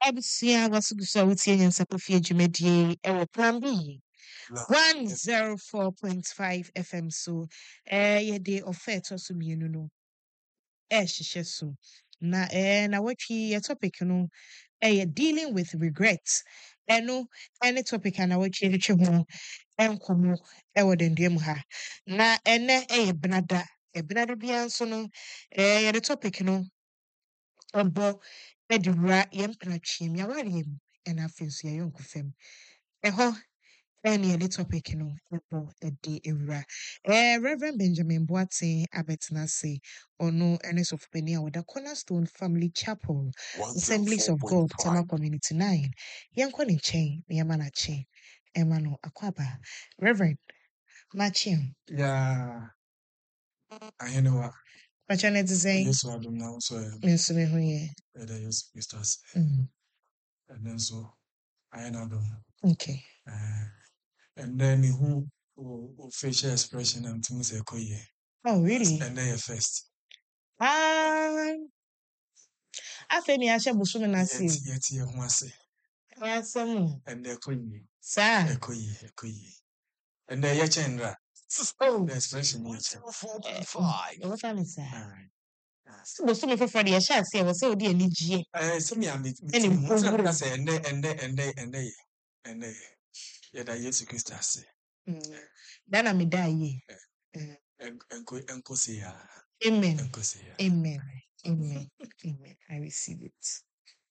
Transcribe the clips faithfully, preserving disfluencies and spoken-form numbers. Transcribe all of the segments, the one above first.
Abusia wasugusa wutie nyansapofie dwumadie ewo plan B one oh four point five F M so eh yede offer so mienu no eh hyehyɛ so na eh na watwi your topic no eh dealing with regret eno any topic na watwi retwe ho enkomo ewo dendua mu ha na ene eh benada e benada bia nso no eh your topic no obo edwura yempra twiem ya wariem ena afenso ya yonko fam eho any any topic no ebo edi ewura eh Reverend Benjamin Boateng abetna say ono ene sofopeni a woda Cornerstone Family Chapel Assemblies of God Tama Community nine yenko ne chen ne yama na chen ema no akwaba Reverend machim Yeah, I know what. Pachane to say Yes, I don't know. So, nso me ho ye it is Mistress. mm And then so, I know. okay Uh, and then who who facial expression and things are koye. oh really And then first. ah afa ni ahye busu na Yet, si yet, you want say. asem And they're koye. sa Koye, koye. And then yet, Chandra. oh The expression is four point five e what am say Alright. busu me fofo de ahye ase e wo se odi ani gie Uh, some ya meet me. Any I say, and then, and then, and then, and then, and then, yeah, that yes, Christ say. then am die ye Uncle say, amen Uncle say, amen amen amen I receive it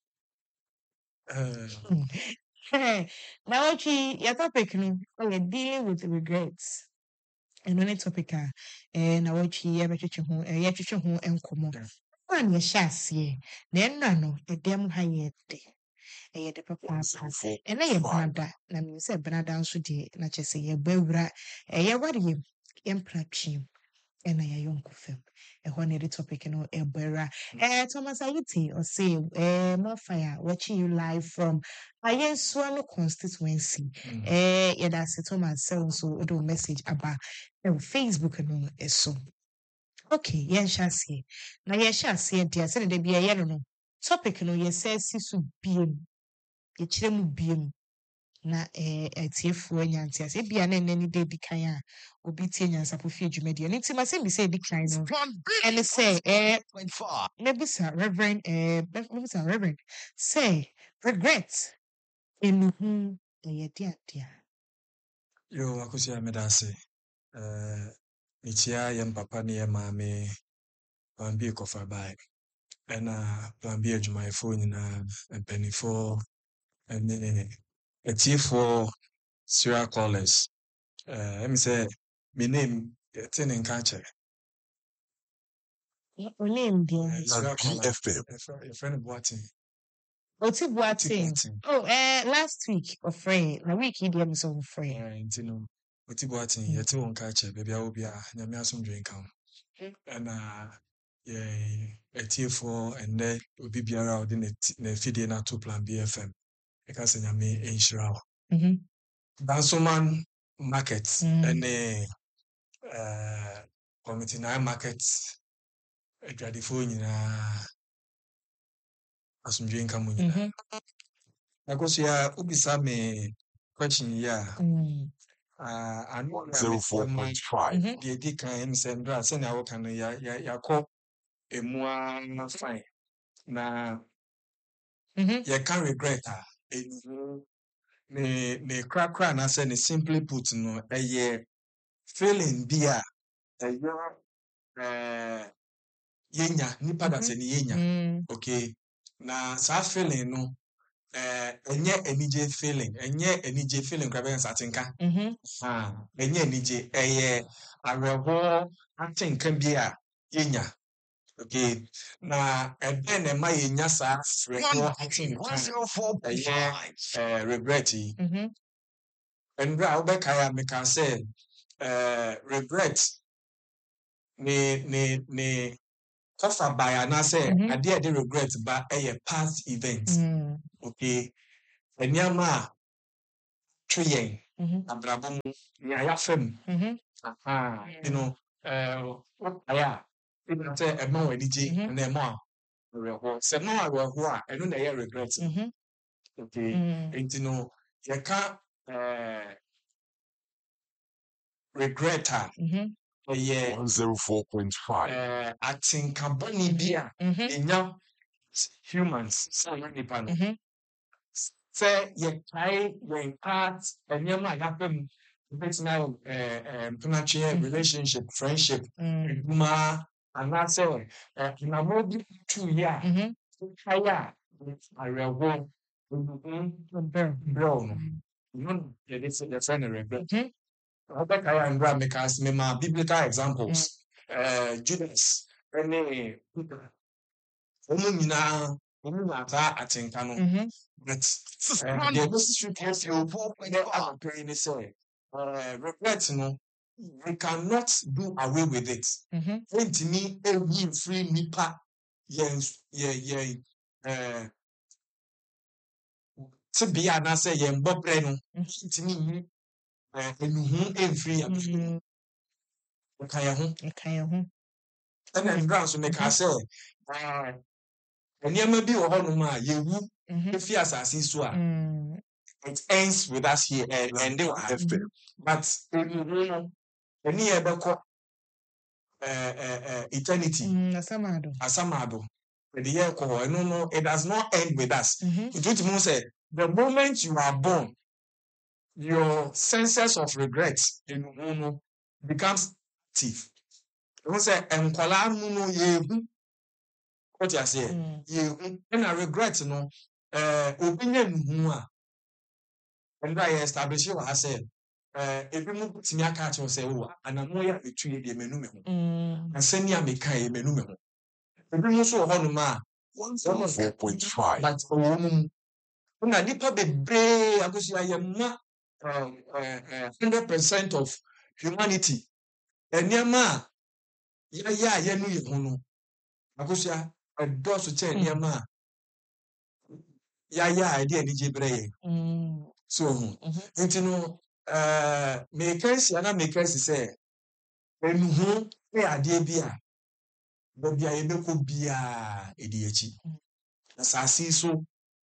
uh, Hey, now actually your topic no oh you're dealing with regrets and on a topic ah eh na wachi ye betwetwe ho eh ye twetwe ho enkomo na ne hye ase na enna no edem ha ye de eh de papa pa e na ye benada na me say benada nso de na chese ye bawura eh ye wade ye empratwim ena ya yonko fam ehɔ na the topic no ebera eh Thomas Ayiti or say eh more fire watching you live from Ayensua no constituency eh yeah that's Thomas so so do message about eh, Facebook no eso okay yen shase na ye shase dia se de bia ye no topic no ye say sisu biem ye kire mu biem na eh atiefo nyanti ase bia na nani de di kan a obi tie nyansapo fi adwumadi ne nti ma se bi se di kan no and say eh maybe sir reverend eh maybe sir reverend say regret in hu eh dia dia yo, Akusia Medase, uh, Nichia, Yam Papa, near Mammy, Plan B coffee bag, and uh, Plan B to my phone, and penny for, and then a tea for Sierra College. Uh, let me say, my name, ten in catcher. o name dia Sierra College, a friend of Boating. Oti Boateng. Oh, eh, last week of free. Na week he dem so free. Eh, nti no, Oti Boating, yete won catcher, baby, I will be a Nyame asum drink am. And uh, yeah, a tier for and then will be around in the feeding out to plan B F M. I can say Nyame inshira. Mhm. Bansoman markets and the uh committee nine markets. Ready for you na asum drink am. Mhm. Because yeah, ubisa me question yeah. Mm. Uh, I know zero four point five. The edic can send that send our can ya ya ya call a more fine. Na Mhm. you can't regret her. Ne ne crack crack na say ne simply put no a year feeling dia a year eh yenya nipa that say ni yenya okay na sa feeling no eh enye enije feeling enye enije feeling kwa be satinka Mhm. ah enye enije eye areho atinka bia yenya okay na ebe na ma yenya sa areho atinka eye eh regret yi Mhm. and I will kaya me can say uh regret ni ni ni cover by and I say I did the regret but a past event okay and yama train abrabom ya ya fam aha you know uh yeah even say e ma wani ji na e ma reho se ma reho a eno na ye regret Okay. Mm. And you know, you can't uh, regret her. Mhm. Yeah. one oh four point five. Uh, I think company beer Mhm. in young humans, so many panel. Mhm. Say, you try when parts and you might happen. It's now uh, um, relationship, friendship, Mm. ma, and that's all. Uh, in a movie, two years. Mhm. Higher, I will go. Brown. You know, it's a friend of regret. Mhm. Robert Kaya and Graham because me ma biblical Mm. examples. Uh, Judas, any Omu nyinaa, omu na ata atenka no. Mhm. But uh, the necessary case you are praying is uh, regret no. We cannot do away with it. Mhm. Ntimi eyi free nipa yen yen yen uh tibia anaasɛ yɛn bɔbrɛ no ntumi nyi eh, enuhu emfiri abɛfra mu Mm. nka yɛn ho Ɛka yɛn ho. ɛna nwura nso meka sɛ eh, nneɛma bi wɔ hɔnom a yɛwu Mhm. efi asase yi so a Mm. it ends with us here eh, ɛnde wɔ ha Mhm. but enuhu no ɛne yɛ bɛkɔ eh, eh, eh, eternity Mm. Asamado. asamado ɛde yɛ kɔ hɔ ɛno no it does not end with us Mhm. nti wotumi hu sɛ the moment you are born your senses of regret enuhu no becomes active. Ehu sɛ nkwalaa no no yehu what you say Mm. yehu ɛna regret no eh obi nye enuhu a ɛnna yɛ establish wɔ ha sɛ eh ebi mu tumi aka akyerɛw sɛ o anamo yɛ etu yɛ deɛ menu me ho Mm. asɛm a meka yɛ menu me ho ebi mu nso wɔ hɔnom a one oh four point five. but ɔwɔ mu mu ɛna nipa bebree akosua yɛ mma hundred percent of humanity nneɛma a yɛayɛ a yɛnu yɛ ho no akosua ɛdɔɔso kyɛn Mm. nneɛma a yɛayɛ a yɛde anigye brɛ yɛn Mm. so ho Mhm. nti no ɛɛ meka si ana meka si sɛ enuhu yɛ adeɛ bi a baabi a yɛbɛkɔ biara ɛdi akyi Mm. asase yi so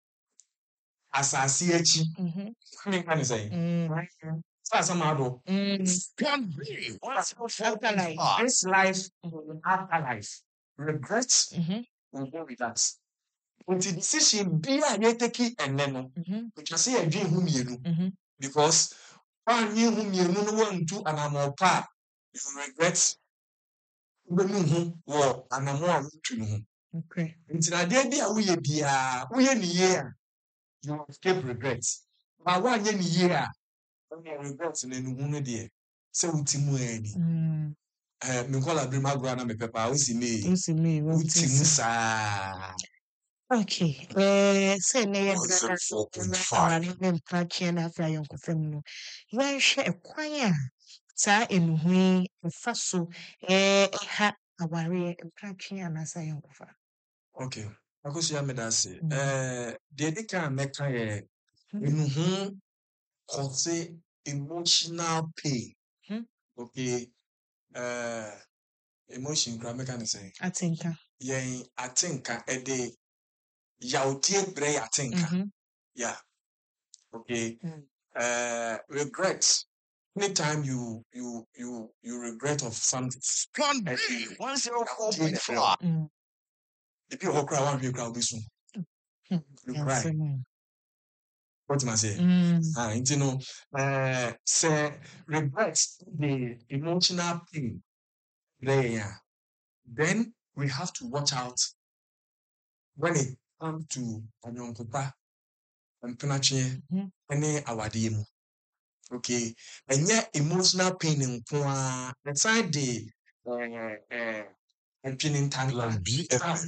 asase akyi Mhm. meka ne sɛ Mm. sɛ asɛm ado Mm. Can be one oh four point Afterlife. five. this life afterlife regret Mhm. will go with us. Nti decision bi a yɛteki ɛnnɛ no, Mhm. atwa sɛ yɛdwen ho mmienu Mhm. because woannwen ho mmienu no woantu anammɔ pa a you regret wobɛnu ho wɔ anammɔ a wotu no ho. Okay. Nti na adeɛ bi a woyɛ biara, woyɛ ne yie a you will escape regret. But woanyɛ ne yie a ɛna regret no anuhu no deɛ sɛ woti mu ani. Mm. Eh, me nkɔla bere mu agorɔ na mepɛ paa wosi mee Nsi mi woti mu wotisi. saa. Okay. Eh, sɛ ne yɛ one oh four point five. awari ne mprakye na afra yɔnkofam no. Yɛnhwɛ ɛkwan a saa enuhu yi ɛfa so eh ɛha awareɛ mprakye anaasɛ ayɔnkofa. Okay. Akosua meda ase. Mm. Eh, deɛ ɛdi kan a mɛka yɛ Mhm. enuhu cause emotional pain. Mhm. Okay. Eh, emotion kora mɛka ne sɛn. Atenka. Yɛn atenka ɛde yawtie brɛ yɛ atenka. Mhm. Yeah. Okay. Mm. Uh, regret. Anytime you you you you regret of something, Can be eh, one oh four yawtie point na ɛbrɛ wo. five. Mm. Ebi wɔ hɔ koraa woanhwɛ koraa wobɛsu. Hmm. You cry. Yɛnsɛm. What am I saying? Mm. Ah, nti no, uh, sɛ regret the emotional pain brɛ yɛn a, then we have to watch out when it comes to anyɔnkopa, mpenatwe, Mhm. ne awadeɛ mu. Okay, ɛnyɛ emotional pain nko ara, ɛsan de eh, eh, adwene ntanta Plan B F M. doubt.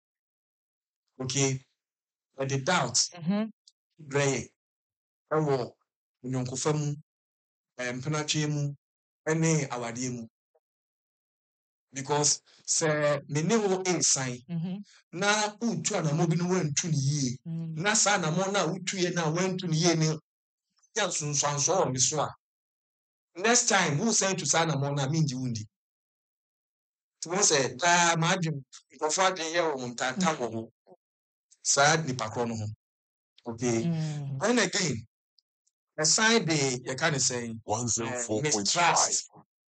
Okay, ɛde doubt Mhm. brɛ yɛn ɛwɔ anyɔnkofa mu, eh, mpenatwe mu, ne awadeɛ mu. Because sɛ me ne wo nsan Mhm. na wotu anammɔ bi no woantu ne yie, Mm. na saa anammɔ no a wotuiɛ no a woantu ne yie no nya nsonsuansoɔ wɔ me so a, next time wosan tu saa anammɔ no a mengye wo ndi. Nti wohu sɛ daa m'adwen nkurɔfoɔ adwen yɛ wɔ mo ntantan wɔ hɔ saa nnipa korɔ no ho. Okay. Mm. Then again, aside the you kind of saying one oh uh, four point five. mistrust.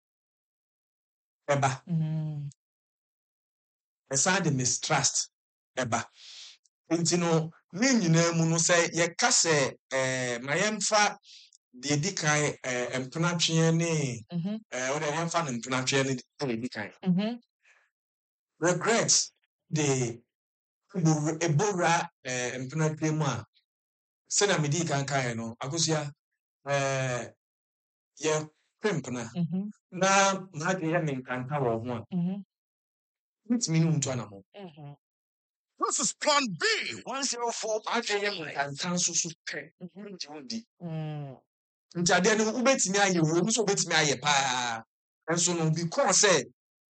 Eba. Mm. Aside the mistrust. Eba. Nti no, ne nyinaa mu no sɛ yɛka sɛ eh, ma yɛmfa deɛ di kan eh, mpenatweɛ ne Mhm. eh, wode yɛmfa no mpenatweɛ ne deɛ di kan. Mhm. Regret de ebu- ebowura eh, mpenatweɛ mu a sɛnea mede kan kaeɛ no akosua eh, yɛpɛ mpena Mhm. na maade yɛ me nkanta wɔ ho a Mhm. wotumi ne wo ntu anamo. Mhm. This is Plan B. one oh four point Maade yɛ me nkanta nso so pɛ Mhm. wogye wo di. Mm. Nti adeɛ no wobɛtumi ayɛ wɔ mu sɛ wobɛtumi ayɛ paa nso no because sɛ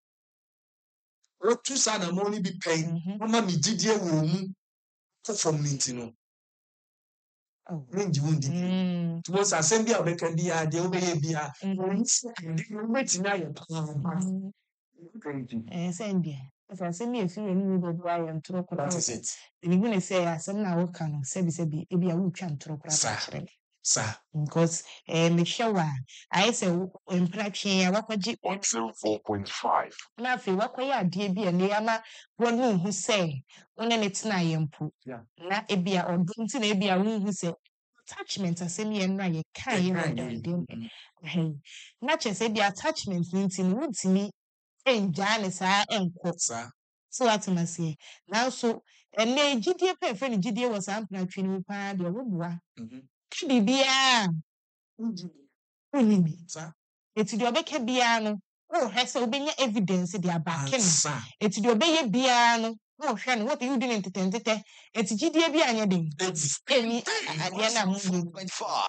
wotu saa anamo no bi pɛn Mhm. mama me gyidie wɔ mu kɔ fam no nti no Oh. mengye wo ndi bio. Mm. Nti wo sɛ asɛm bi a wobɛka biara deɛ wobɛyɛ biara Mhm. wɔyi sɛ ade no wobɛtumi ayɛ paa Mhm. Eh, sɛ ndeɛ. Ɛsɛ asɛm yi a ɛfiri w'anom bɛbu ayɛ ntoro That koraa is o. it. Ebihu ne sɛ asɛm na woka no sɛbisɛbi ebi a wotwa ntoro koraa Saa. ka kyerɛ me. Saa. Because eh, mehwɛ wo a ayɛ sɛ wo- mpratwe a wakɔgye one oh four point five. na afei wakɔyɛ adeɛ bi a ne ama wɔne nhu sɛ wo ne ne tena ayɛ mpo. Yeah. Na ebi a ɔdɔ nti na ebi a wonhu sɛ attachment asɛm yɛ no a yɛkaeɛ wɔ Ɛkan dawodam yi. mu. Ɛhɛn. Na kyerɛ sɛ ebi attachment no nti no wontumi ngyaa ne saa nkɔ. Saa. So atem aseɛ. Nanso ɛnnɛ gyidie pɛ a yɛfrɛ no gyidie wɔ saa mpratwe no mu paa deɛ woboa. Mhm. Ka biribiara a Wogye di. wonnim bi. Saa. Eti deɛ ɔbɛka biara no wohwɛ sɛ wobɛnya evidence de abaake no. Ansa. Eti deɛ ɔbɛyɛ biara no wohwɛ no wɔde wodi ne ntetɛntetɛ. Eti gyidie bi anyɛ den. Evi. Ɛni adeɛ no a four moyɛ. point five.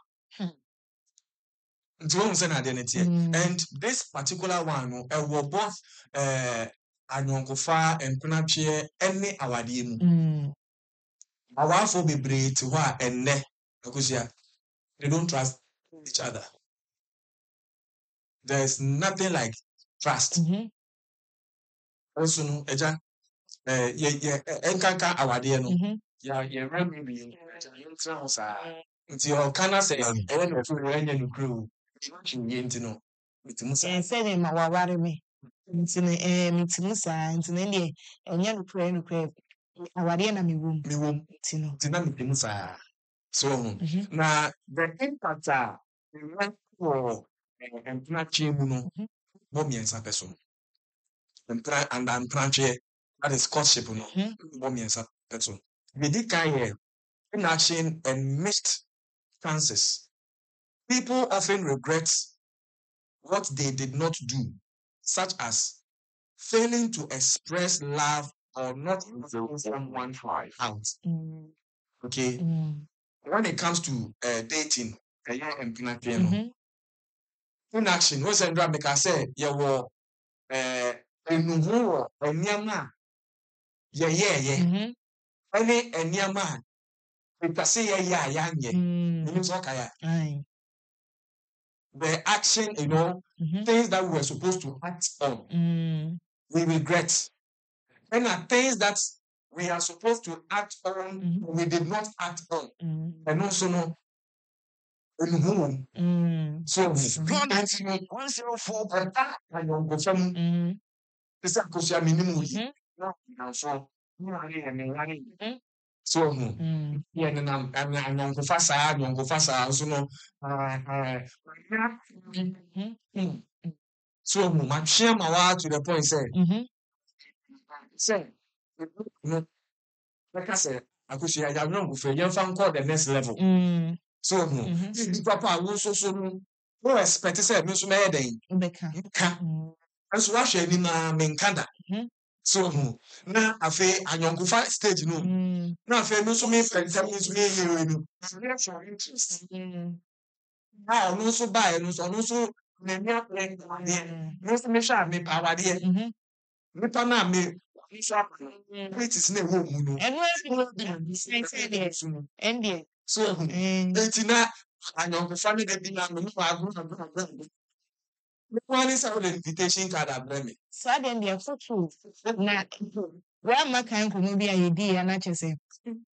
Nti wohu sɛ na adeɛ no teɛ. Mm. And this particular one no ɛwɔ both eh, anyɔnkofa mpenatweɛ ne awadeɛ mu. Mm. Awaafo bebree te hɔ a ɛnnɛ akosua they don't trust each other. There is nothing like trust. Mhm. Nso no agya eh, yɛ yɛ ɛ- ɛnkanka awadeɛ no Mhm. yɛ yɛwura mu wie agya yɛntena ho saa. Nti ɔka na sɛ Mm. ɛyɛ nokoro o ɛnyɛ nokoro o twinwie nti no metumi saa. Eh, sɛdeɛ ma waware me. Nti no eh, metumi saa nti no ɛneɛ ɛnyɛ nokorɛ ɛyɛ nokorɛ awadeɛ na mewɔ mu. Mewɔ mu Nti no. nti na metumi saa. So ɔho Mhm. na the impact a ɛwɔ wɔ eh, mpenatweɛ mu no Mhm. bɔ mmiɛnsa pɛ so. Mpena and mpenatweɛ that is courtship no Mhm. bɔ mmiɛnsa pɛ so. Deɛ di kan yɛ inaction and missed chances. People often regret what they did not do, such as failing to express love or not asking someone out. Mm. Okay, Mm. when it comes to uh, dating, ɛyɛ mpenatweɛ no, Mhm. inaction, wọ́n sɛ ndra meka sɛ yɛwɔ eh, enuhu wɔ nneɛma a yɛyɛɛyɛ Mhm. ɛne nneɛma a epɛ sɛ yɛyɛ a yɛanyɛ. Mm. Menim sɛ ɔka yɛ a, Aye. the action, you know, Mhm. things that we were supposed to act on, Mm. we regret. And are things that we are supposed to act on, Mhm. we did not act on. Mm. And also, no, enuhu wɔ mu. Mm. So, Plan ɛnti no, one oh four. ɛda ayɔnkofa mu, Mm. te sɛ akosua menim wo yi, Mhm. na ɔnamfo, ne ware yɛ ne ware. Mhm. So, ɔho, Mm. yɛ nenam ɛne ayɔnkofa saa, ayɔnkofa saa, nso no, ah, ah, Mhm. mm. So, ɔho, matwe ama waa to the point sɛ, Mhm. sɛ, no, mɛka sɛ, akosua, yɛayɔnkofa, yɛmfa nkɔ the next level. Mm. So, ɔho, Mhm. nnipa pa a wo nso so no, wo expect sɛ me nso mɛyɛ dɛn? Wobɛka. Nka. Mm. Nso woahwɛ anim a menka da. Mhm. So, ɔho, na afei anyɔnkofa stage no, Mm. na afei me nso mefɛ ntɛm me nso meyɛ yie no, ɛyɛ for interest. Mm. Na ɔno nso baeɛ no nso, ɔno nso n'ani abere awadeɛ. Mm. Me nso mehwɛ a mepɛ awadeɛ. Mhm. Nnipa no a me ɔno nso apɛ no, Mm. critics na ɛwɔ mu no, Ɛno ara bi ɛno bi na me sɛ sɛ deɛ nso no. ɛndeɛ. So, ɔho, Mm. enti na anyɔnkofa no da bi na me ne wɔagoro agoro agoro agoro. Mekoa ne sɛ wode invitation card abrɛ me. Saa deɛ ndeɛ foto na wɔamma kan nkɔmmɔ bi a yɛdiiɛ na kyerɛ sɛ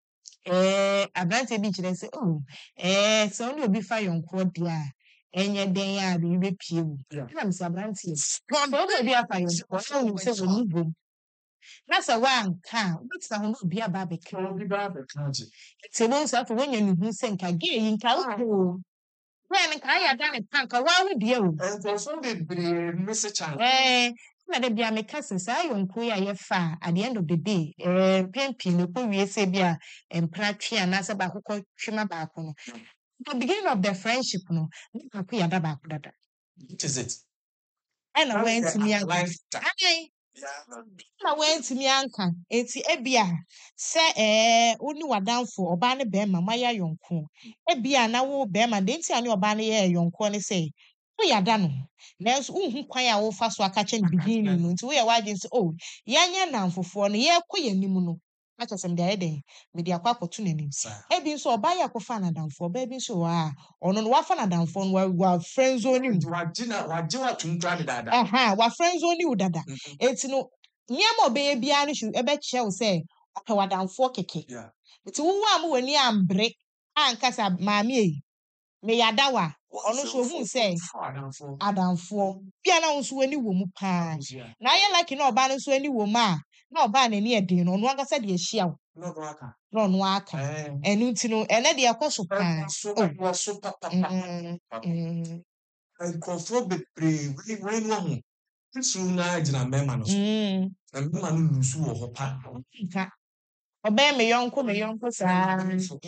eh abrante bi kyerɛ sɛ oh eh sɛ ɔne obi fa yɔnko de a ɛnyɛ den a bi bepie wo na me sɛ abrante sɛ ɔne obi afa yɔnko na wonim sɛ wɔni bom na sɛ woanka a wobɛtena ho na obi aba abɛka obi ba bɛka gye nti no nso afei woanya ne hu sɛ nka gay yi nka wokoo bɛɛ no nka ayɛ ada ne pa nka woaho deɛ o nkurɔfoɔ bebree mese chance Eh, na da bia meka sɛ saa yɔnko yi a yɛfa a at the end of the day eh, mpɛn pii no kɔwie sɛ bi a mpena twe anaasɛ baako kɔtwe ma baako no the beginning of the friendship no na baako yɛ ada baako dada what is it ɛna wantumi anka lifetime Ae, yeah na wantumi anka enti ebia sɛ eh, wo ne w'adamfo ɔbaa ne bɛrima moayɛ ayɔnko ebia na wo bɛrima de nti a ne ɔbaa no yɛ ayɔnko ne sɛ woyɛ ada no nanso wonhu kwan a wofa so aka kyɛ no beginning no nti woyɛ w'adwene sɛ oh yɛnyɛ nnamfofoɔ no yɛkɔ yɛn anim no na kyerɛ sɛ mede ayɛ dɛn mede akɔ akɔto n'anim saa ebi nso ɔbaa yɛ akɔfa n'adamfoɔ ɔbaa bi nso wɔ hɔ a ɔno no wafa n'adamfoɔ no wa- wafrɛ nso ne nti wagye na wagye watom kora ne daadaa aha wafrɛ nso ne wo dada Mhm. enti no nneɛma a ɔbɛyɛ biara no hwɛ ɛbɛkyerɛ wo sɛ ɔpɛ w'adamfoɔ kɛkɛ yeah nti wowu a mo w'ani ambere anka sɛ maame yi meyɛ ada wa ɔno nso ohuu sɛ adamfoɔ adamfoɔ bia na wo nso w'ani wɔ mu paa yeah na ayɛ lucky na ɔbaa no nso ani wɔ mu a na ɔbaa n'ani ɛden no ɔno ankasa de ahyia wo no no aka na ɔno aka eh ɛno nti no ɛnɛ deɛ ɛkɔ so paa ɛkɔ so oh ɛkɔ so papapa mm, mm, nkurɔfoɔ bebree wei wei no ho tisu na gyina mmarima no so mm. na mmarima no lusu wɔ hɔ paa nka ɔbɛyɛ me yɔnko me yɔnko saa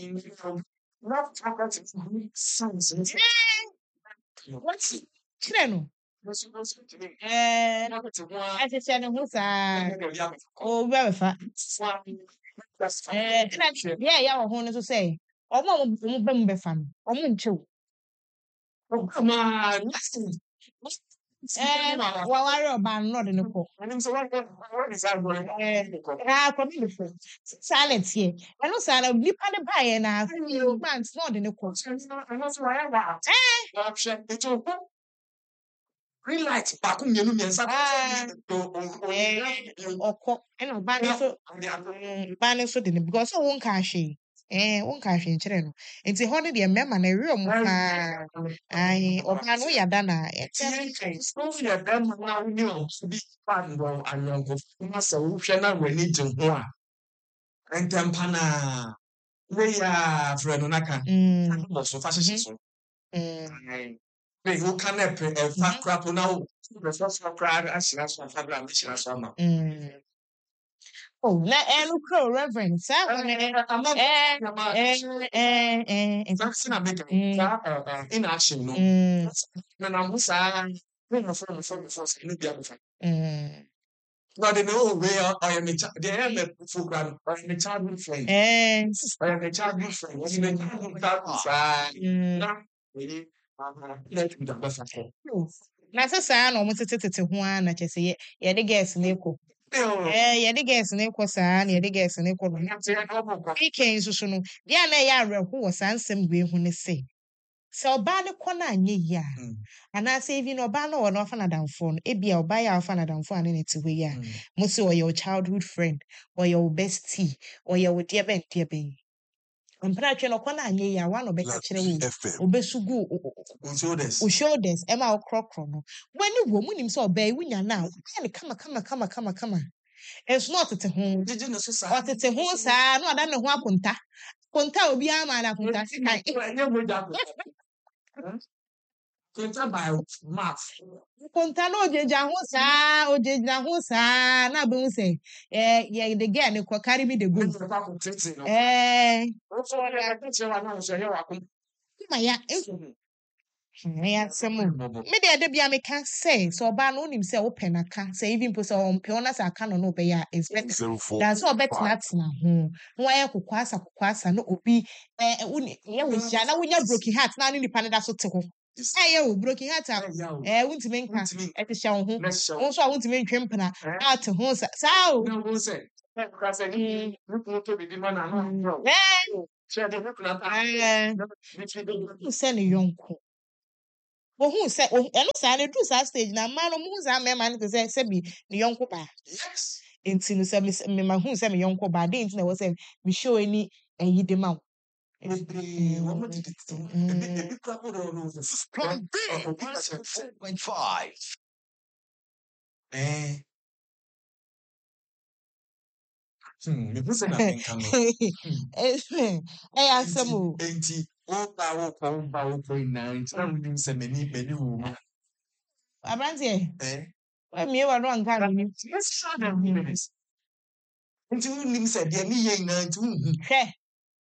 kyerɛ no ɛɛ ɛhyehyɛ ne ho saa obi abɛfa ɛɛ ɛna deɛ ɛyɛ wɔ ho no nso sɛ ɔmo a ɔmo ɔmo bɛ mu bɛfa no ɔmo nkyɛw ɛɛ waware ɔbaa no na ɔde ne kɔ ɛɛ akɔbi ne fɛ saa na ɛteɛ ɛno saa na nipa ne baayɛ na afei plant na ɔde ne kɔ green light baako mmienu mmiɛnsa Ah. ɛɛ ɔkɔ ɛna ɔbaa no nso mm, ɔbaa no nso de ne because ɔwo nka ahwee ɛɛ wo nka ahwee nkyerɛ no nti hɔ no deɛ mmarima na ɛwe ɔmo paa ae ɔbaa no woyɛ ada na ɛkyɛ yɛ bɛrima na wo ne ɔso bi fa ndɔ anyɔnkofo na sɛ wohwɛ na w'ani gye ho a ntɛmpa naa wei a frɛ no naka mm, bɔ so fa hyehyɛ so mm, wei woka na ɛpɛ ɛfa kora po na wo bɛfa so koraa ahyira so afa berɛ a mehyira so ama wo. mm. Oh, na ɛno kura o reverend saa hɔ no ɛ ɛ ɛ ɛ ɛ ɛ Saa sɛ na meka Mm. saa ɛ, ɛ, inaction no mm, menam ho saa ne nɔfo nɔfo nɔfo sɛ ne bia mefa mm. na ɔde ne oh wei ɔ- ɔyɛ me cha deɛ ɛyɛ me fo kora no ɔyɛ me childhood friend ɛɛ ɔyɛ me childhood friend ɔyɛ me childhood childhood saa mm. na oyi aha na ɛtumi da bɛfa kɔ na sɛ saa na ɔmo tete tete ho ara na kyerɛ sɛ yɛ yɛde girls no ekɔ ɛɛ yɛde girls no ekɔ saa na yɛde girls no ekɔ no Nyate yɛ ɔbɔ kɔ weekend nso so no deɛ a na ɛyɛ awerɛho wɔ saa nsɛm wei ho ne sɛ sɛ ɔbaa ne kɔ no anyɛ yie a Mm, anaasɛ ebi na ɔbaa no wɔ no ɔfa n'adamfoɔ no ebia ɔbaa yɛ a ɔfa n'adamfoɔ a ne ne te hɔ yi a mm. mo sɛ ɔyɛ wo childhood friend ɔyɛ wo bestie ɔyɛ wo deɛ bɛn deɛ bɛn mpena atwe no ɔkɔ no anyɛ yie a wa na ɔbɛka kyerɛ wo F M. ɔbɛsu gu wo- wo- On shoulders wo shoulders ɛma wokorɔkorɔ no w'ani wɔ mu nim sɛ ɔbaa yi wonya no a woyɛ no kama kama kama kama kama ɛnso na ɔtete ho gyegye ne so saa ɔtete ho saa na ɔda ne ho akonta konta a obiara ma no akonta sekan ɛnyɛ mogya akɔ konta by mouth konta na ogyegya ho saa ogyegyina ho saa na abɛhu sɛ eh, yɛde gɛ ne kɔ carry me the go ne nipa akɔtete no Eh, nso ɔde ɛka kyerɛ wa na ɔsɛ ɛyɛ wakoma ma ya ɛyɛ asɛm o me deɛ ɛda bia meka sɛ sɛ ɔbaa no wonim sɛ wopɛ n'aka sɛ even mpo sɛ ɔmpɛ wo na sɛ aka no na ɔbɛyɛ a it's better Zero four. dan sɛ ɔbɛtenatena ho na wayɛ kokoasa kokoasa na obi eh, eh, wone- yɛ wo hyia na wonya broken heart na ne nipa no da so te hɔ ɛyɛ wo broken heart a ɛyɛ o eh, wontumi nka ntumi ɛte hyɛ wo ho na hyɛ wo nso a wontumi ntwe mpena na ate ho sa saa o na wo sɛ ɛkora sɛ ne ne kunu tɔ bibi ma na ano ahorow Eh, hyɛ de ne kunu ata eh, na ne tiri bɛ wohu sɛ ne yɔnko wohu sɛ ohu- ɛno saa no ɛduru saa stage na mmaa no muhu saa mmarima no te sɛ sɛbi ne yɔnko baa yes nti no sɛ mes- memahu sɛ me yɔnko baa dɛn nti na ɛwɔ sɛ mehyɛ w'ani ɛyi de ma wo. Bebree, wɔn mo tete tete ho. Ebi ebi kura ko de ɔno This is Plan B, Ɔ- obi one ka sɛ, zero four point five. ɛɛ, hmm, mehu sɛ na menka no. Hmm. ɛyɛ asɛm o. Enti enti woba wokɔ woba wokɔ nyinaa nti na wonim sɛ m'ani m'ani wɔ mu. Aberanteɛ, Ɛɛ, woamie w'ano anka no nim. let's try the minutes. Nti wonim sɛ deɛ meyɛ nyinaa nti wohu. Hwɛ.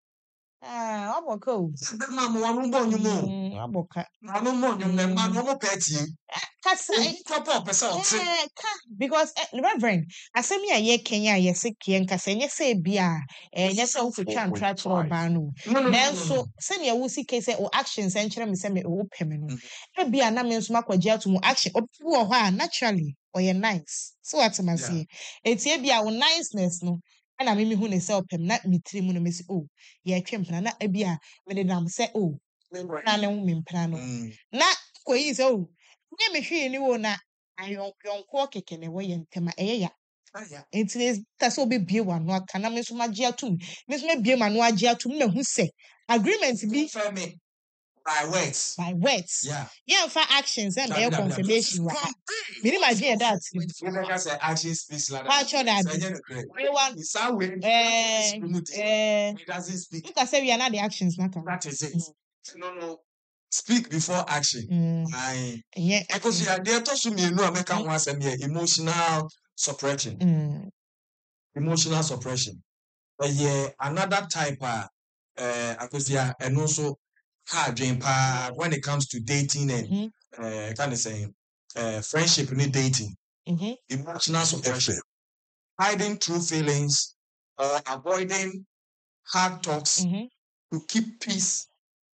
Ah, wabɔ ka o. Bɛma ma wɔn bɔ nnwom o. Mm, wabɔ ka. Na wɔn bɔ nnwom na mma no wɔn pɛ tie. Kasa Obi kɔpɔ ɔpɛ sɛ ɔte. eh, ka because eh, Reverend, asɛm yi a yɛka yi a yɛse keɛ nkasa ɛnyɛ sɛ ebi a eh, ɛnyɛ sɛ wokɔtwa ntra kyerɛ ɔbaa no. No, no, no, no, Nanso no. sɛnea wosi ke sɛ wo actions ɛnkyerɛ me sɛ me wopɛ me no. Mhm. Ebi a na me nso makɔgye ato mu action obi wɔ hɔ a naturally ɔyɛ nice. So what am I saying? Eti ebi a wo niceness no ɛna me mehu ne sɛ ɔpɛ me na me tiri mu no mesi oh yɛtwe mpena na ebi a mede nam sɛ oh na ne ho me mpena no. Mm. Na kɔyi sɛ oh nye me hwee ni wo na ayɔnkɔyɔnkɔ kɛkɛ na ɛwɔ yɛn ntam a ɛyɛ ya. Aya. Nti ne ta sɛ wobɛbie w'ano aka na me nso magye atom. Me nso mabie m'ano agye atom na mahu sɛ agreement bi Confirm me by words. by words. Yeah. Yɛmfa actions ɛna Dabi, ɛyɛ dabi, dabi. confirmation wɔ ha. Plan B, Menim agye yɛ dat. You make us say action speaks louder. Watch on that. So, yeah, no, correct. We want It's our way. eh It eh doesn't speak. you can say we are not the actions naka. That is it. Mm. No, no. Speak before action. Mm. Aye. Yeah. Because you are there to show me no American once and yeah, emotional suppression. Mm. Emotional suppression. But yeah, another type uh uh because yeah, and also hard dream pa when it comes to dating and Mhm. uh kind of saying uh friendship need dating. Mhm. Emotional suppression. Hiding true feelings or avoiding hard talks Mhm. to keep peace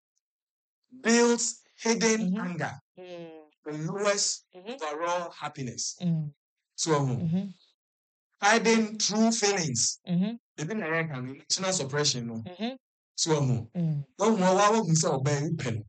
builds hidden Mhm. anger Mm. and lowers Mhm. overall happiness. Mm. So um, Mhm. hiding true feelings. Mhm. Even the emotional suppression. No. Mhm. So um, Mm. don't know why we say obey pen.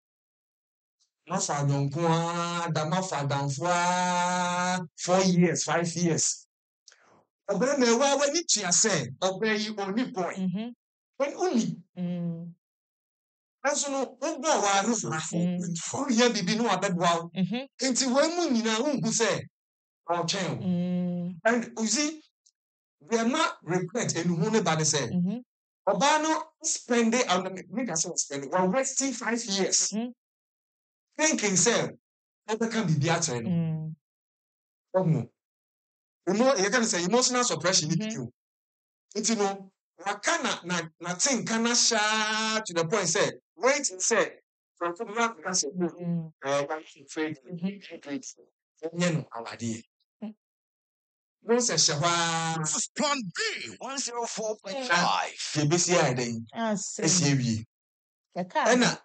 No for yonkwa, dama for danfwa four years, five years. Obey me wa when it ya say obey you only boy. Mhm. When only Mm. Nanso no wobɔ waa no zero fa four point five. wohia biribi no wabɛboa wo Mhm. nti wɔn mu nyinaa wohu sɛ ɔtwɛn wo Mm. and you see deɛ ma regret enuhu ne ba ne sɛ Mhm. ɔbaa no spende meka sɛ ɔspende wɔ wasting five years Mhm. thinking sɛ ɔbɛka biribi akyerɛ no Mm. ɔhu emo yɛka no sɛ emotional suppression ne Mhm. bi o nti no waka na na na te nka na hyaa to the point sɛ wait sɛ for example na nka sɛ Mm. ɛɛ wansi trade Mhm. trade ɛnyɛ no awadeɛ Mm. wɔn sɛ hyɛ hɔ This is Plan B, one zero four point ara five. yɛbɛsi ayɛ dɛn Asɛm. esi awie Yɛka ɛna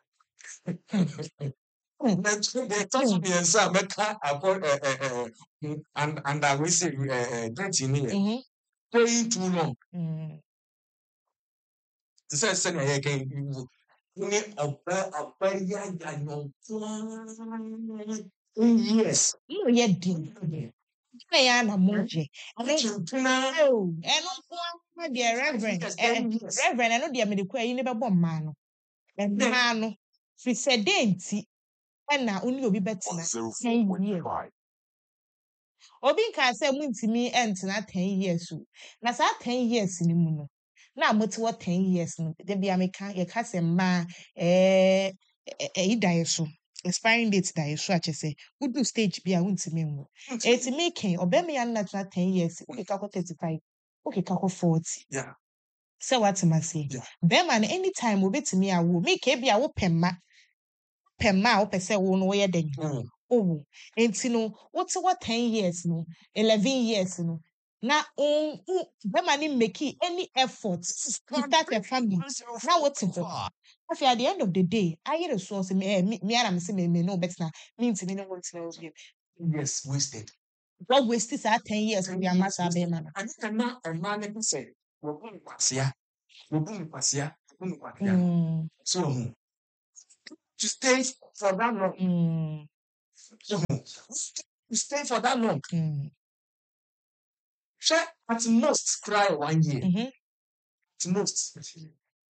Mm. na deɛ ɛtɔ so mmiɛnsa a mɛka akɔ ɛɛ ɛɛ ɛɛ and and a wesi ɛɛ ɛɛ date ni yɛ Mhm. staying too long Mm. te sɛ sɛnea yɛ kɛn wo ne ɔbɛ ɔbɛ yɛ ayanyɔnkoa in years. Mo yɛ din. Na yɛ ana mo gye. Ɛno Ɔkyempena oh, ɛno nko ara deɛ Reverend years, ɛ ten years. Reverend ɛno deɛ mede kɔ ayi ne bɛbɔ mmaa no. Mmaa no firi sɛ dɛn nti ɛna wo ne obi bɛtena one zero ten four point years. five. Obi nka sɛ montumi ɛntena ten years o. Na saa ten years no mu no, na mote wɔ ten years no, da bia meka yɛka sɛ mmaa ɛɛ ɛ- ɛyi da yɛ so. Expiring date da yɛ so akyɛ sɛ wodu stage bi a wontumi nwo. Ɛtumi kɛn ɔbɛrima yɛ no tena ten years, wokeka kɔ thirty-five, wokeka kɔ forty. Yeah. Sɛ woatem aseɛ. Yeah. Bɛrima no anytime wobɛtumi awo. Meka bi a wopɛ mma, wopɛ mma a wopɛ sɛ wo no woyɛ dɛn? Mm. Owo. Enti no, wote wɔ ten years no, eleven years no, na on bɛrima no make any effort This is to Plan start B, a family. one zero Na four wote point hɔ. five. Afei, at the end of the day, ayɛ resource me eh me me ara me se me me no bɛtena, mentumi ne wo ntena wo bio. Years wasted. What waste saa ten years Ten with your years master wasted. bɛrima no. Ɛne ɛna ɛmaa ne bi sɛ wɔbu me kwasea wɔbu me kwasea wɔbu me kwasea Mm. so ɔhu to stay for that long Mm. so ɔhu to stay for that long Mm. hwɛ at most cry one year Mhm. at most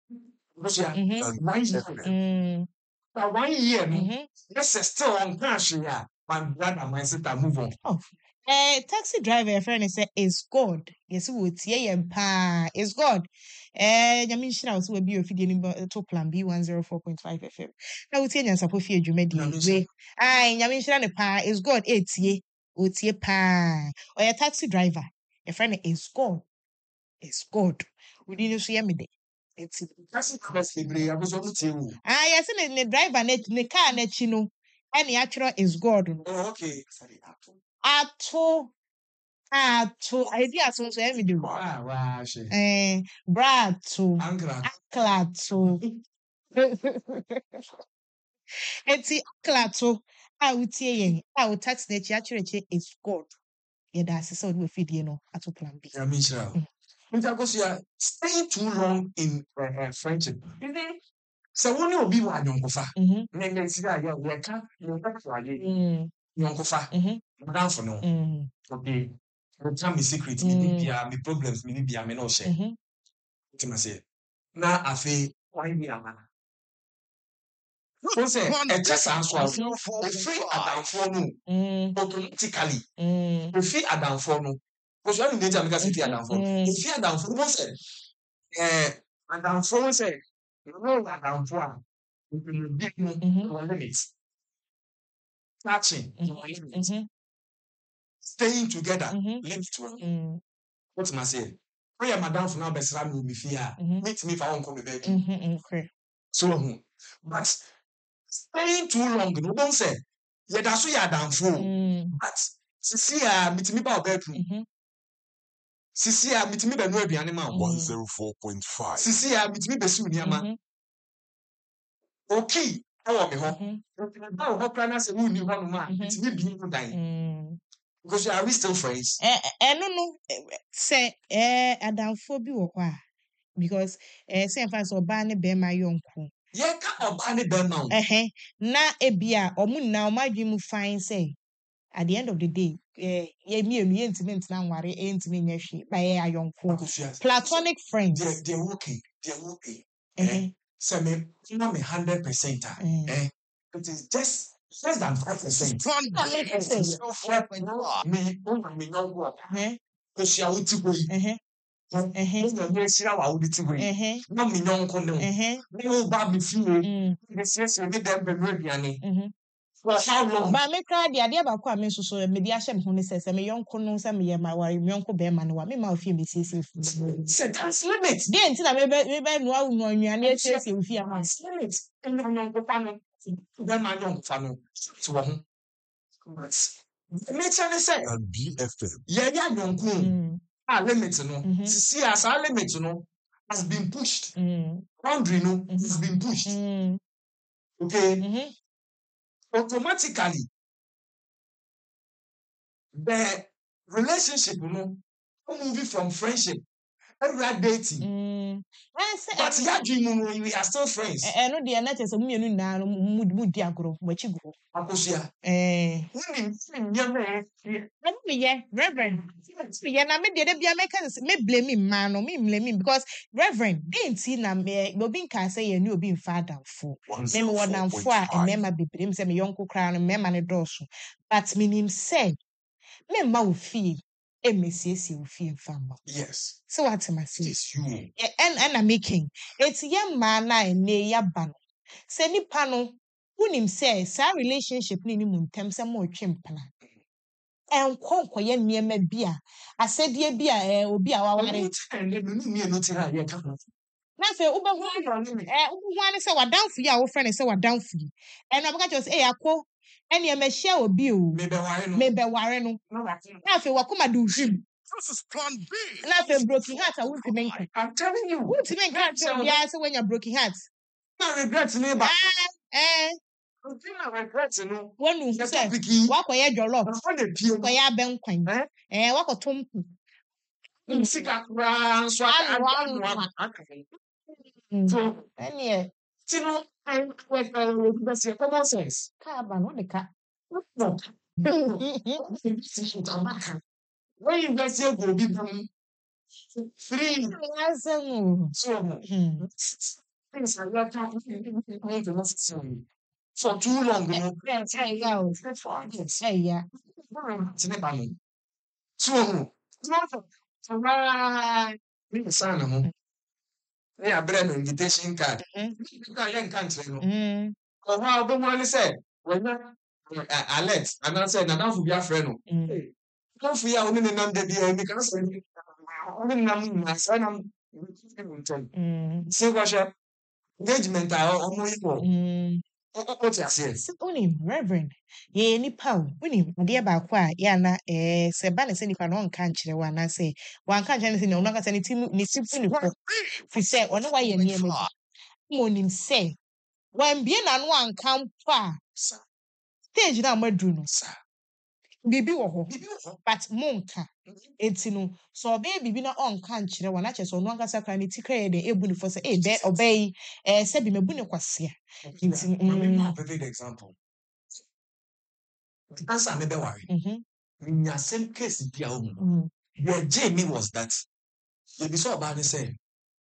Because yeah, Mhm. and one year. Mm. But one year, no, Mhm. yes, still on cash, yeah. My brother, my sister, move on. Oh. Eh, taxi driver, your friend say is God. Yes, we would see him pa is God. Eh, Yamin Shina was will be a video to plan B one zero four point five F M. Now, we see your support you made way. Aye, Yamin Shina pa is God. It's ye, it's ye pa. Or your taxi driver, your friend is God. Is God. We didn't see me. It's That's the best thing. I was on the table. ah, yes, and the driver net the car net chino. Any actual is God. Oh, okay. Sorry. Ato. Ato. I did as so every day. Wow, wow, she. Eh, brato, Angra. clato. Eti clato. A utie yen. A u tax na chi achire is God. Yeah, that's so we feed you know at plan B. Yeah, Michelle. Because you are staying too long in uh, uh, friendship. So when you be one young kofa, Mhm. then see that you are can't you can't for you Mm. young kofa. Mhm. Down for no. Mhm. Okay. I tell me secret, me Mm. be me problems, me be me no share. Mhm. What I say? Now I feel why me am. So say Plan a just answer. zero four The free five. Adam for no Mm. automatically. Mm. The free Adam for no. Because when you need to make us free Adam for. Mm. The free Adam for no say. Eh, Adam for say. You know Adam for. You can be Mhm. no limits. Touching, no limits. Mhm. Staying together, Mhm. limit to Mm. what am I saying? Prayer, madam, for now, best ram will be fear. Mhm. Meet me if I won't come to bed. Mhm. Okay. So, hmm. But staying too long, no one say, yeah, that's what you're down for. Mm. But, Sisi, uh, meet me about bedroom. Mhm. Sisi, uh, meet me by no animal. one oh four point five. Sisi, uh, meet me by soon, yama. Mhm. Okay, I want me home. Mhm. Now, how can I say, who knew one man? Mhm. It's me being dying. Mm. Because you are we still friends? Eh, eh, no, no. Say, eh, adamfo bi wɔ hɔ a because eh, say mfa sɛ ɔbaa ne bɛrima yɔnko. Yeah, can't buy any bell now. Ɛhɛn, na ebi a ɔmo nyinaa ɔmo adwene mu fine sɛ at the end of the day, eh, yɛ mmienu yɛntumi ntena nware, yɛntumi nyɛ hwee, na yɛyɛ ayɔnko. Because you are Platonic friends. they're, they're working. They're working. Eh, Eh? So me, not me hundred percent. Mm. Eh? It is just less than five percent. Plan Na me B. kasa yi. zero four point five. Me, oh me no go. Ɛhɛn, Because you are with you. ɛhɛn, ɛhɛn, No me see how with you. ɛhɛn, No me no go no. ɛhɛn. No ba me feel. Mm, The sense you need them be ready ani. mhm. For how long? Ba me kra de adeɛ baako a me nso so me de ahyɛ me ho ne sɛ sɛ me yɔnko no sɛ meyɛ ma ware me yɔnko bɛrima no wa me ma ofie me siesie fu. Say that's limit. Deɛ nti na me bɛ me bɛ noa wo noa nnuane asiesie ofie ama. That's limit. And I'm not going to them my young family. So one. But the nature is say. And B F M. Yeah, yeah, young Mm, Ah, limit no. Mhm. See, as our limit no has been pushed. mm, Boundary no has been pushed. mm, Okay, mhm, automatically the relationship no moving from friendship, every dating. mm. Ɛn sɛ But ɛno- yeah, dream no, we are still friends. ɛ- ɛno deɛ na kyerɛ sɛ mo mmienu nyinaa no mu mu di agorɔ mo akyi gu hɔ. Akosia. Ɛɛ, Women, women, yeah, ɛno meyɛ reverend meyɛ na me deɛ da bia mɛka ne sɛ me blame mmaa no me blame because reverend deɛ nti na me obi nka sɛ yɛ ne obi mfa adamfo me me wɔ namfo a mmarima bebree m sɛ me yɔnko koraa no mmarima no dɔɔso but menim sɛ me mma wo fie ɛmmɛsiesie wo fie mfa mma yes, sɛ woate ma It se is you. ɛn ɛna making eti yɛ mmaa no a ɛnɛ yɛaba no sɛ nipa no wonim sɛ saa relationship no ne mu ntɛm sɛ mo ɔtwe mpena ɛnkɔ nkɔyɛ nneɛma bi a asɛdeɛ bi a ɛɛ obi a waware and then you need no tira yeah, come on. na afei wobɛhu ɛɛ wobɛhu ane sɛ wadanfo yi a wofrɛ no sɛ wadanfo yi ɛna ɔbɛka kyerɛ wo sɛ ɛyɛ akɔ ɛnea mahyia obi o Maybe why no? mebɛware no No, I think- na afei wakoma de wohwim This is Plan B. na afei broken heart a wontumi nka I'm telling you. wontumi nka kyerɛ obiara sɛ woanya broken heart I regret neighbor. Ah, ɛɛ I think I regret no. wɔnu The sɛ topic yi. wakɔyɛ jɔlɔf I'm on the pio. wakɔyɛ abɛnkwan Eh? ɛɛ wakɔto mpo Sika kura nso aka Ano, ano, anu ano. aka. Mm. So, ɛneɛ you know, I like uh, that's your common sense. kaa ba no wode ka No. When you guys say go be boom, free. asɛm o So, Hmm. things are not happening for too long, you know. Hey, yo. Hey, yeah. It's never me. So, right. Me son, no. They are brand invitation card. You can't cancel, no. Mm, Or how the one said, when you alert, and I said, now for your friend. mm, Don't fear only the number be a because only number my son. I'm mm, see what your engagement are almost equal. mm. What you say? Sɛ wonim reverend yɛyɛ nipa o wonim adeɛ baako a yɛ ana ɛɛ sɛ ba ne sɛ nipa no ɔnka nkyerɛ wo anaasɛ wanka nkyerɛ ne sɛ ɔno ankasa ne ti mu ne ti fu ne kɔ fi sɛ ɔne wayɛ nneɛma bi ma onim sɛ wambie n'ano anka mpo a Sir, stage no a moaduru no sir. biribi wɔ hɔ Bibi wo. but monka enti no sɛ ɔbɛyɛ biribi na ɔnka nkyerɛ wo na kyerɛ sɛ ɔno ankasa kora ne ti kra yɛ dɛn ebu ne fɔ sɛ ee bɛ ɔbɛyɛ yi ɛɛ sɛbi mabu ne kwasea nti Let me mm, give an example. The answer me be worry. mhm, In your same case, be a woman. mm, Where Jamie was that. You be so about to say,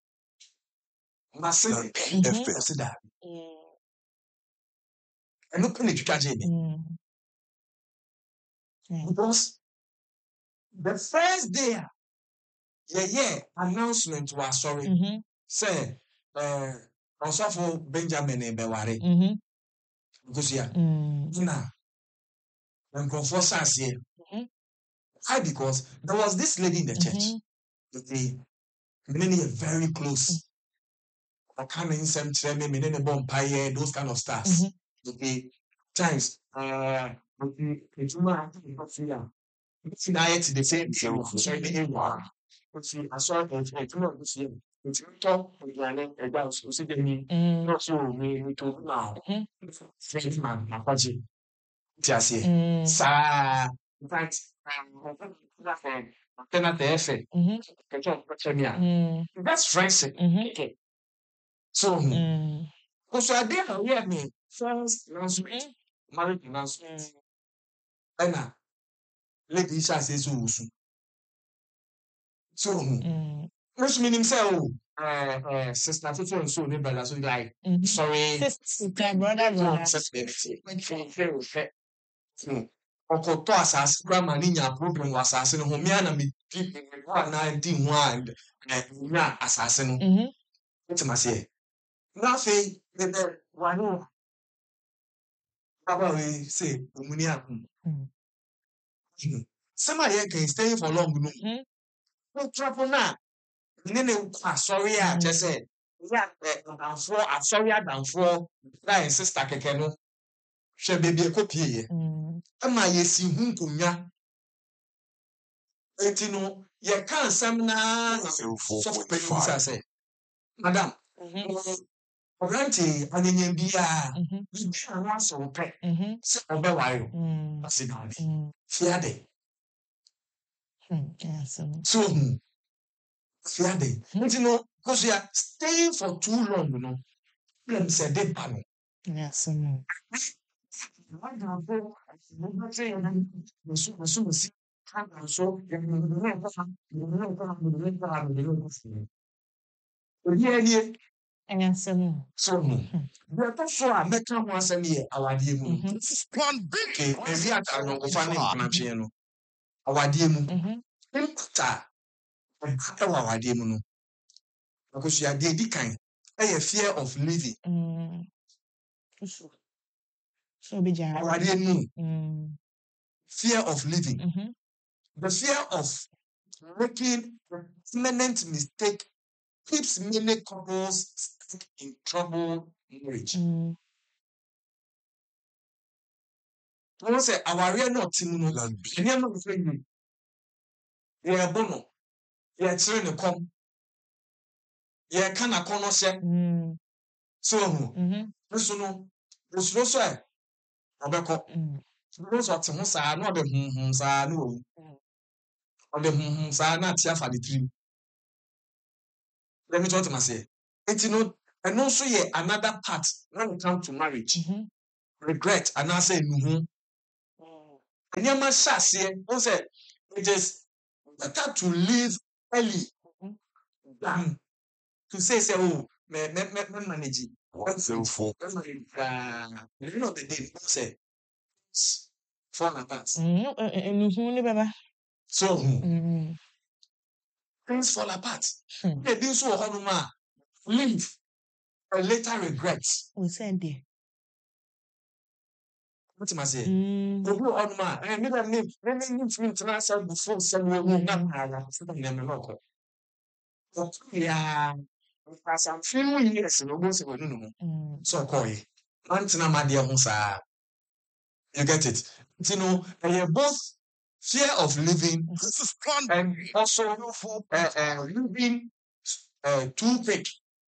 my son, mhm, consider. mm, And look at you, Jamie. mm, mm, Because the first day, yeah, yeah, announcement was sorry. mhm, Say, uh, also for Benjamin and Beware. mhm, Because yeah, mm, now, when confess here. mhm, Why? Because there was this lady in the church. mhm, Okay, many are very close. I can't in some me, many vampire, those kind of stuff. mhm, Okay, times, uh, okay, it's not here. It's not the same thing. Sorry, the one. Okay, I saw it. It's not the same. It's not talk about so see me. mm, Not so me we talk now. mhm, Friend man, my party. Just here. mm, Sa, in fact, um, then at the effort. mhm, mm, That's friendship. mhm, Okay. So, mm, because I did hear me first announcement, mhm, marriage announcement. mm, And now, lady Isha says so. So, mm, which meaning say, oh, uh, uh, sister, so and so, neighbor, so like, mhm. sorry, Sister, brother, no, brother. sister, ọkọtọ asase kura ma ne nya problem wɔ asase no ho mmea na me di hɔ a na di ho a nya asase no Mhm, wotim aseɛ na afei mebɛ wane wɔ baba wei sɛ omuni ako mm, sɛm a yɛka staying for long no mhm, wotrafo no a ne ne kɔ asɔre a kyɛ sɛ yɛ adamfoɔ asɔre adamfoɔ na yɛ sister kɛkɛ no hwɛ baabi ɛkɔ pieeɛ mm, ɛma yɛsi ho nkonnwa eti no yɛka nsɛm naa na sɔfo panyin sa sɛ madam mhm, ɔbrante anyanya biara mhm, bibi a no asɛ wo pɛ mhm, sɛ ɔbɛware o mm, ase daade mm, fiade mm, yeah, so, so ohu fiade nti no kosua staying for too long no problem sɛ de ba no yeah, so, mm, wadamfo mobɛsɛ yɛ nso nso nsi kaka so yɛmene nkɔfa yɛmene nkɔfa yɛmene nkɔfa yɛmene nkɔfa obi anie yeah, so, mm, so ohu deɛ ɛtɔ so a mɛka ho asɛm yɛ awadeɛ mu no mhm, This is plan B. okay ewi ata anɔnkofa ne Five. nkonatweɛ no awadeɛ mu mhm, impact a ɛwɔ awadeɛ mu no akosua deɛ edi kan ɛyɛ fear of living mm, so, so, obi gya, awadeɛ mu mm, fear of living mhm, the fear of making a permanent mistake keeps many couples stuck in troubled marriage. mm, Wọ́n sẹ́ àwárí náà ti mu no Plan B. ẹni ẹ̀ náà fẹ́ yìí yẹ bọ́ no yẹ kyerẹ́ ne kọ́m yẹ ká nà kọ́ no hyẹ mm, sí ohun mhm, nso no osuro so ẹ̀ ọbẹ̀kọ mm, osuro so ọ̀te ho saa na ọ̀dẹ̀ hunhun saa na òwú mm, ọ̀dẹ̀ hunhun saa na àti afa ne tirim lẹ́mi tí wọ́n ti ma sẹ́ eti no ẹnu nso yẹ another part when it come to marriage mhm, regret anaasẹ enuhu. mm, Nneɛma hyɛ aseɛ wɔn sɛ it is better to live early mhm, than to say sɛ oh me me me me manage it. one zero four. Me manage it. Ah, you know the day, you say, s- fall apart. Mm, eh, eh, nuhu ni baba. So, hmm, Mm. things fall apart. Hmm. They do so honuma, leave, and later regret. We send there. What am I saying? Mm. Obi honuma, eh, me na me, me me me me tena say before say we we na para, so na me no ko. Yeah, as I'm feeling yes, no go say we no no. Mm. So call it. Man tena ma de ho sa. You get it? You know, and you're both fear of living This is plan and B. also one zero four. uh, uh, living uh, too quick.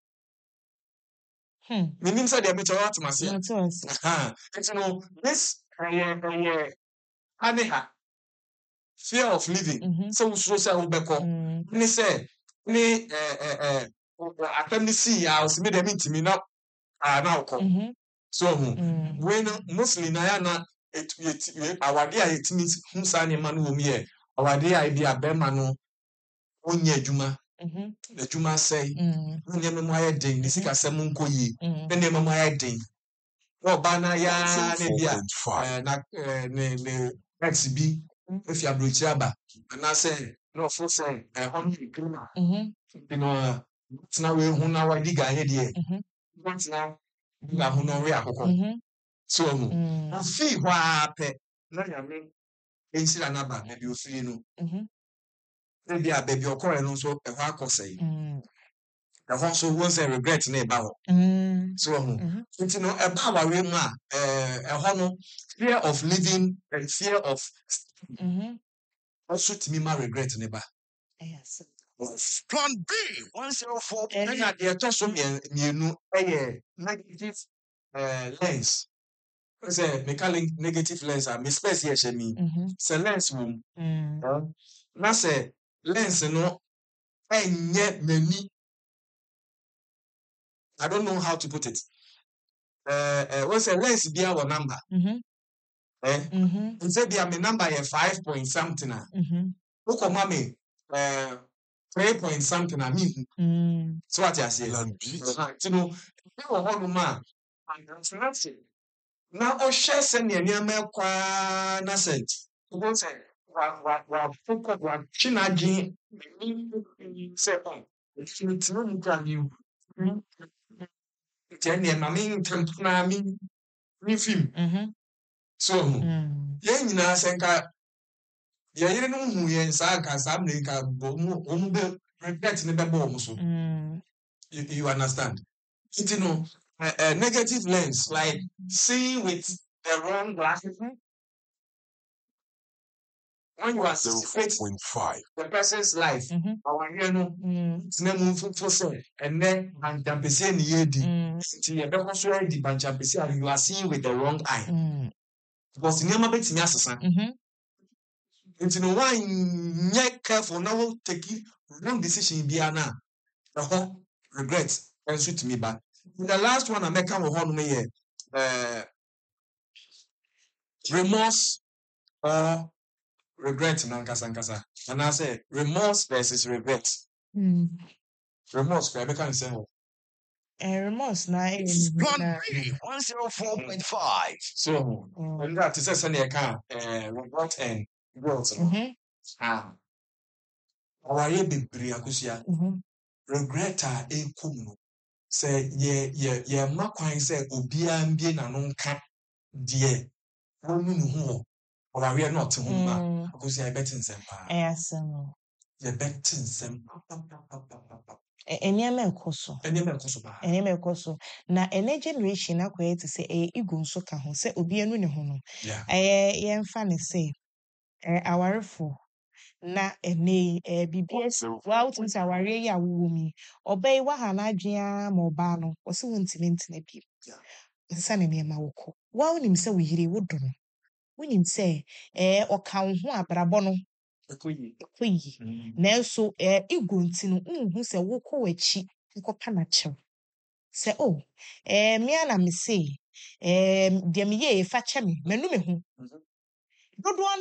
Hmm. Meaning that they're better out to Not us. uh You know, this uh, uh, uh, fear of living. Mhm. So so say ubeko. Mm. Ni say ni eh eh eh atam ni see ya o me dem ntimi na ah na ukọ. Mhm. So hu Mm. when mostly na ya na it it awade a yetimi hu sa ne ma no wo mi ye awade a bi abema no onye adwuma Mhm. adwuma sei Mm. onye memo aye den ni sika sem nko yi Mm. ne memo aye den no ba na ya ne bia one zero four point five. eh na eh, ne ne ex bi Mm. if you abrochi aba na say no for say eh hon criminal Mhm. you know tina we hu na wadi ga he de Mhm. tina na hu no we akoko Mhm. so hu Mm. o fi hwa pe na ya me ensira na ba na bi o fi no Mhm. e bia baby okore no so e hwa akosai Mm. e hwa so won say regret na e ba ho Mm. so hu Mhm. nti no e ba wa we mu a eh e hwa no fear of living and fear of Mhm. also timi ma regret ne ba Yes. Plan B. one zero four. Eh, ɛna deɛ ɛtɔ so mmien- mmienu yɛ negative uh, lens sɛ meka link- negative lens a me space yɛ hyɛ mi Mhm. sɛ lens wɔ mu Mm. ɛn, na sɛ lens no ɛnyɛ m'ani I don't know how to put it uh, uh, wɔn sɛ lens biara wɔ number Mhm. eh? Mhm. nse bia me number yɛ five point something a Mhm. wokɔma me uh, three point something a mehu Mm. so wate aseɛ Plan B. Ɛha, nti no ebi wɔ hɔnom a anantenase na ɔhwɛ sɛnea nneɛma ɛkɔ ara na sɛ wobɛhu sɛ wa- wa- wafokɔ watwe n'adwene n'ani sɛ ɔ metena mu kora menhu nti ɛneɛ ma mentɛm na me mefim Mhm. so hu Mm. yɛn nyinaa sɛ nka yɛyere no hu yɛn saa nka saa mmerɛ yi nka ɔmu ɔmu bɛ regret ne bɛbɔ ɔmo so Mm. you, you understand nti no uh, uh, negative lens like seeing with the wrong glasses when you anticipate zero four point five. the person's life Mhm. awareɛ no Mm. tena mu mfofo sɛ ɛnɛ banchampɛsɛ ne yɛdi Mm. nti yɛbɛkɔ so adi banchampɛsɛ a you are seeing with the wrong eye Mm. because nneɛma bɛtumi asesa Mhm. nti no woanyɛ careful na wo take wrong decision biara no a ɛhɔ regret nso tumi ba the last one a mɛka wɔ hɔ nom yɛ uh, remorse or regret nankasa nkasa anaasɛ remorse versus regret Mm. remorse kora yɛbɛka ne sɛ hɔ Eh, remorse na eh, Plan na- B. one zero four point five. so Mm. ɛnna te sɛ sɛnea yɛka eh, regret and guilt no Mhm. ah ɔware bebree akosua Mhm. regret a ɛkɔ mu no sɛ yɛ yɛ yɛmma kwan sɛ obiara mbie n'ano nka deɛ wɔnu ne ho wɔ ɔwareɛ na ɔte ho mu a Mm. akosua yɛbɛte nsɛm paa Eh, asɛm o. yɛbɛte nsɛm papapapapapa Eh, eh, nneɛma ɛkɔ so. ɛnneɛma ɛkɔ so paa Nneɛma ɛkɔ so. Na ɛnɛ generation akɔyɛ te sɛ ɛyɛ ego nso ka ho sɛ obi anu ne ho no. yeah Ɛyɛ yɛmfa ne sɛ eh, awarefo na ɛnɛ yi eh, biribi asi wa wotumi sɛ awareɛ yi a wowɔ mu yi ɔbaa yi waha n'adwene ara ma ɔbaa no ɔsɛ wontumi ntena bio Yeah. ɛsesa ne nneɛma wokɔ wa wonim sɛ wo yere wodɔ no wonim sɛ eh, ɔka wo ho abrabɔ no ɛkɔ yie ɛkɔ yie Mm. nanso eh, ego nti no wonhu sɛ wokɔ w'akyi nkɔpa n'akyɛw sɛ o eh, mmea na mese eh, deɛ meyɛɛ fa kyɛ me manu me ho Mhm. dodoɔ